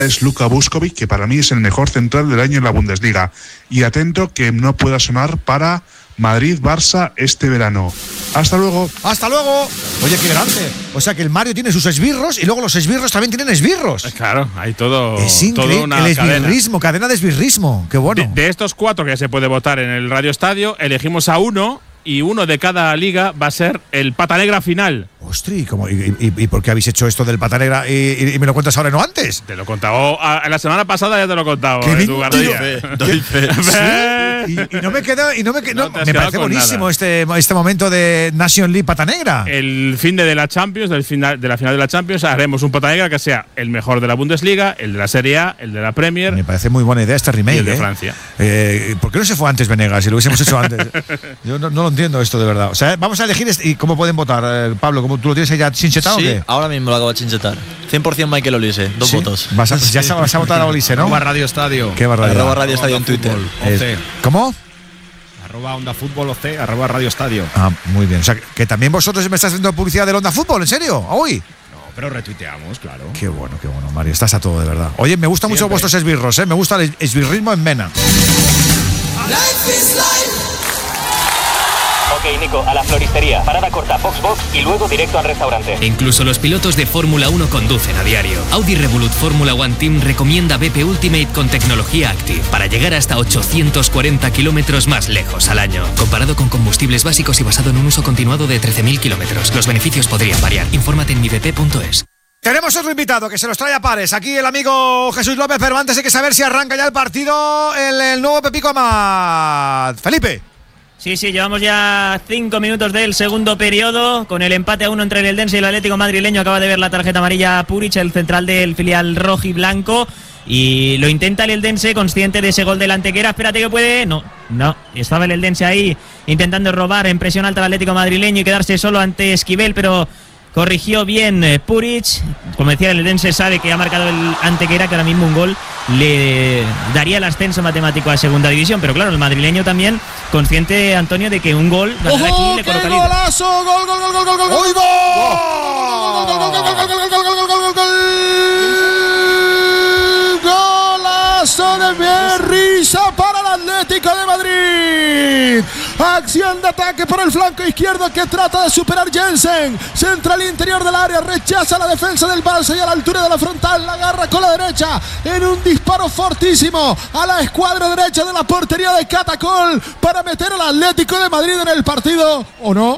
es Luka Vuskovic, que para mí es el mejor central del año en la Bundesliga. Y atento que no pueda sonar para Madrid-Barça este verano. Hasta luego. ¡Hasta luego! Oye, qué grande. O sea que el Mario tiene sus esbirros y luego los esbirros también tienen esbirros. Claro, hay todo. Es increíble. Toda una el esbirrismo, cadena de esbirrismo. Qué bueno. De estos 4 que se puede votar en el Radio Estadio, elegimos a uno. Y uno de cada liga va a ser el Pata Negra final. Ostri, ¿y por qué habéis hecho esto del Pata Negra y me lo cuentas ahora y no antes? Te lo he contado. La semana pasada ya te lo he contado. Doy fe. ¿Sí? Y no me queda. Me parece buenísimo este momento de Nation League Pata Negra. El fin de la Champions, de la final de la Champions, haremos un Pata Negra que sea el mejor de la Bundesliga, el de la Serie A, el de la Premier. Me parece muy buena idea este remake. Y el de Francia. ¿Por qué no se fue antes Venegas? Si lo hubiésemos hecho antes. Yo no lo entiendo esto de verdad. O sea, vamos a elegir y cómo pueden votar, Pablo. ¿Tú lo tienes ahí ya chinchetado o qué? Ahora mismo lo acabo de chinchetar. 100% Michael Olise, 2 votos. Ya vas a votar a Olise, ¿no? @Radio Estadio. Qué barbaridad. @Radio Estadio en Twitter. ¿Cómo? @Onda Fútbol OC, @Radio Estadio. Muy bien. O sea, que también vosotros me estás haciendo publicidad del Onda Fútbol, ¿en serio? ¿Hoy? No, pero retuiteamos, claro. Qué bueno, Mario. Estás a todo, de verdad. Oye, me gustan mucho vuestros esbirros, ¿eh? Me gusta el esbirrismo en Mena. Ok, Nico, a la floristería. Parada corta, box y luego directo al restaurante. Incluso los pilotos de Fórmula 1 conducen a diario. Audi Revolut Fórmula One Team recomienda BP Ultimate con tecnología Active para llegar hasta 840 kilómetros más lejos al año. Comparado con combustibles básicos y basado en un uso continuado de 13.000 kilómetros. Los beneficios podrían variar. Infórmate en mibp.es. Tenemos otro invitado que se los trae a pares. Aquí el amigo Jesús López, pero antes hay que saber si arranca ya el partido el nuevo Pepico Amat. Felipe. Sí, llevamos ya 5 minutos del segundo periodo, con el empate a 1 entre el Eldense y el Atlético madrileño. Acaba de ver la tarjeta amarilla Puric, el central del filial rojiblanco, y lo intenta el Eldense, consciente de ese gol del Antequera. Espérate que puede. No, estaba el Eldense ahí intentando robar en presión alta al Atlético madrileño y quedarse solo ante Esquivel, pero corrigió bien Puric. Como decía, el Eldense sabe que ha marcado el Antequera, que ahora mismo un gol le daría el ascenso matemático a segunda división, pero claro, el madrileño también consciente, Antonio, de que un gol ganar aquí le coloca líder. ¡Golazo! ¡Gol! ¡Golazo de Berrisa para el Atlético de Madrid! Acción de ataque por el flanco izquierdo que trata de superar Jensen. Centra al interior del área, rechaza la defensa del Barça y a la altura de la frontal la agarra con la derecha en un disparo fortísimo a la escuadra derecha de la portería de Catacol para meter al Atlético de Madrid en el partido, ¿o no?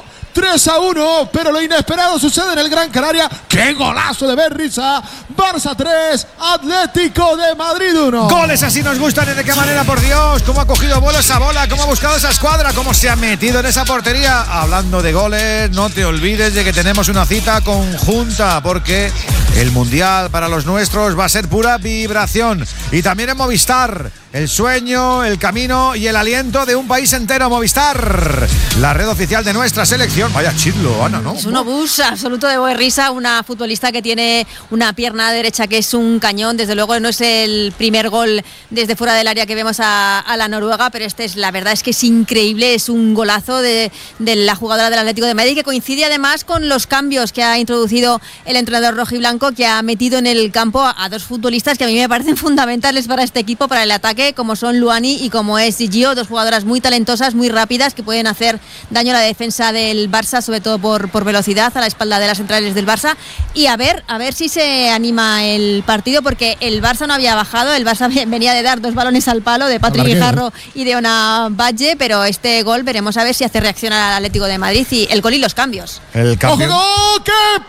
3-1, pero lo inesperado sucede en el Gran Canaria. ¡Qué golazo de Berrisa! Barça 3, Atlético de Madrid 1. Goles así nos gustan. ¿De qué manera, por Dios? ¿Cómo ha cogido vuelo esa bola? ¿Cómo ha buscado esa escuadra? ¿Cómo se ha metido en esa portería? Hablando de goles, no te olvides de que tenemos una cita conjunta, porque el Mundial para los nuestros va a ser pura vibración. Y también en Movistar, el sueño, el camino y el aliento de un país entero. Movistar, la red oficial de nuestra selección. Vaya chirlo, Ana, ¿no? Es un obús absoluto de Berrisa, una futbolista que tiene una pierna derecha que es un cañón. Desde luego no es el primer gol desde fuera del área que vemos a la noruega, pero la verdad es que es increíble. Es un golazo de la jugadora del Atlético de Madrid, que coincide además con los cambios que ha introducido el entrenador rojiblanco, que ha metido en el campo a dos futbolistas que a mí me parecen fundamentales para este equipo, para el ataque, como son Luani y como es Gio, dos jugadoras muy talentosas, muy rápidas, que pueden hacer daño a la defensa del Barça, sobre todo por velocidad, a la espalda de las centrales del Barça. Y a ver si se anima el partido, porque el Barça no había bajado. El Barça venía de dar 2 balones al palo, de Patrick Guijarro y de Ona Badge, pero este gol veremos a ver si hace reaccionar al Atlético de Madrid, y el gol y los cambios. El cambio. ¡Ojo! ¡Qué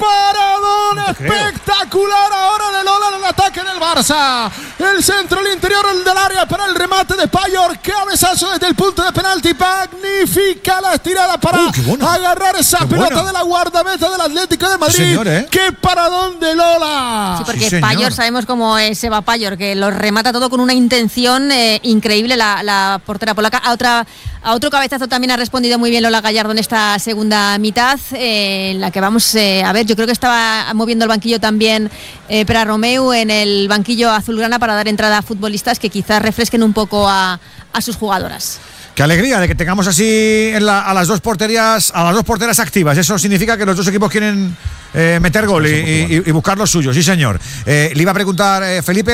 paradón espectacular ahora de Lola en el ataque del Barça! El centro al interior del área para el remate de Payor. Cabezazo desde el punto de penalti. Magnífica la estirada para agarrar esa pelota de la guardameta del Atlético de Madrid. Señor, ¡qué paradón de Lola! Sí, porque Payor, sabemos cómo es Eva Payor, que lo remata todo con una intención increíble la portera polaca. A otro cabezazo también ha respondido muy bien Lola Gallardo en esta segunda mitad, en la que vamos a ver. Yo creo que estaba moviendo el banquillo también Pera Romeu en el banquillo azulgrana, para dar entrada a futbolistas que quizás refresquen un poco a sus jugadoras. Qué alegría de que tengamos así a las dos porteras activas. Eso significa que los dos equipos quieren meter gol y buscar los suyos. Sí, señor. Le iba a preguntar, Felipe,